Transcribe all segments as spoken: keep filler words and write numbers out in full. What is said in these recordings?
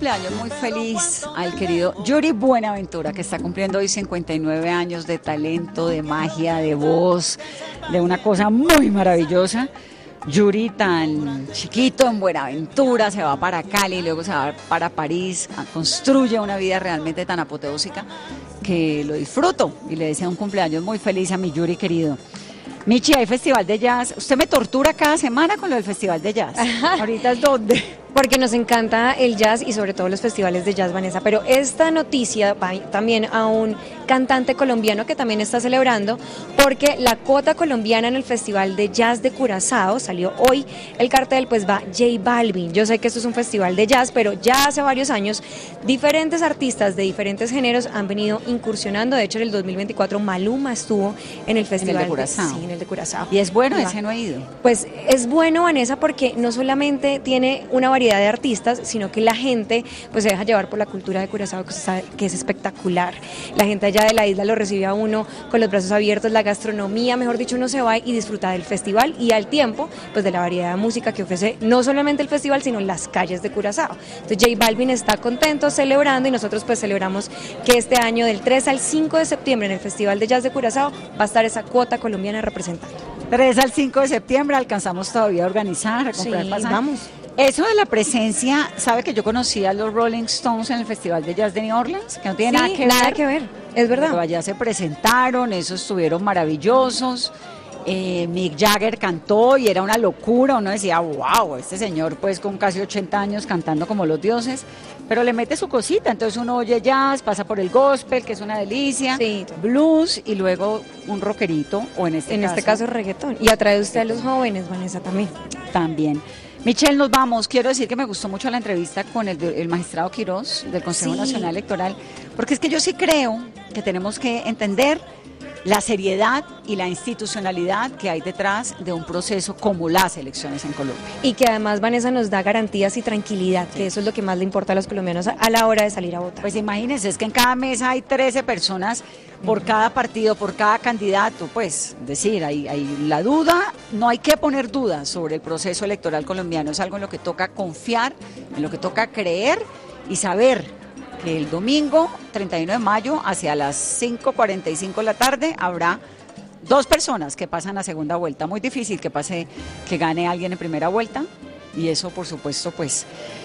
Cumpleaños muy feliz al querido Yuri Buenaventura, que está cumpliendo hoy cincuenta y nueve años de talento, de magia, de voz, de una cosa muy maravillosa. Yuri, tan chiquito en Buenaventura, se va para Cali, luego se va para París, construye una vida realmente tan apoteósica que lo disfruto y le deseo un cumpleaños muy feliz a mi Yuri querido. Michi, hay festival de jazz. Usted me tortura cada semana con lo del festival de jazz. ¿Ahorita es dónde? Porque nos encanta el jazz y sobre todo los festivales de jazz, Vanessa. Pero esta noticia va también a un cantante colombiano que también está celebrando, porque la cuota colombiana en el Festival de Jazz de Curazao salió hoy. El cartel pues va J Balvin. Yo sé que esto es un festival de jazz, pero ya hace varios años diferentes artistas de diferentes géneros han venido incursionando. De hecho, en el dos mil veinticuatro Maluma estuvo en el festival en el de Curazao. De, sí, en el de Curazao. Y es bueno, Va. ese no he ido. Pues es bueno, Vanessa, porque no solamente tiene una variedad de artistas, sino que la gente pues se deja llevar por la cultura de Curazao, que, sabe, que es espectacular. La gente allá de la isla lo recibe a uno con los brazos abiertos, la gastronomía, mejor dicho, uno se va y disfruta del festival y al tiempo pues de la variedad de música que ofrece no solamente el festival, sino las calles de Curazao. Entonces J Balvin está contento, celebrando, y nosotros pues celebramos que este año del tres al cinco de septiembre en el Festival de Jazz de Curazao va a estar esa cuota colombiana representando. tres al cinco de septiembre alcanzamos todavía a organizar, a comprar sí, pasajes. Vamos. Eso de la presencia, ¿sabe que yo conocí a los Rolling Stones en el Festival de Jazz de New Orleans? Que no tiene sí, nada que nada ver. que ver, es verdad. Pero allá se presentaron, esos estuvieron maravillosos. Eh, Mick Jagger cantó y era una locura, uno decía, wow, este señor pues con casi ochenta años cantando como los dioses, pero le mete su cosita, entonces uno oye jazz, pasa por el gospel, que es una delicia, sí. blues y luego un rockerito, o en este en caso... este caso reggaetón, y atrae usted a los jóvenes, Vanessa, también. También. Michelle, nos vamos. Quiero decir que me gustó mucho la entrevista con el, el magistrado Quirós del Consejo sí. Nacional Electoral, porque es que yo sí creo que tenemos que entender la seriedad y la institucionalidad que hay detrás de un proceso como las elecciones en Colombia. Y que además, Vanessa, nos da garantías y tranquilidad, sí. que eso es lo que más le importa a los colombianos a la hora de salir a votar. Pues imagínense, es que en cada mesa hay trece personas por uh-huh. cada partido, por cada candidato, pues decir, hay, hay la duda, no hay que poner dudas sobre el proceso electoral colombiano, es algo en lo que toca confiar, en lo que toca creer y saber que el domingo treinta y uno de mayo hacia las cinco cuarenta y cinco de la tarde habrá dos personas que pasan a segunda vuelta. Muy difícil que pase, que gane alguien en primera vuelta, y eso por supuesto pues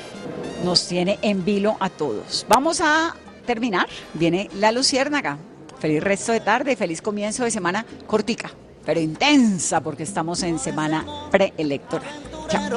nos tiene en vilo a todos. Vamos a terminar, viene La Luciérnaga. Feliz resto de tarde, feliz comienzo de semana cortica, pero intensa porque estamos en semana preelectoral. Chao.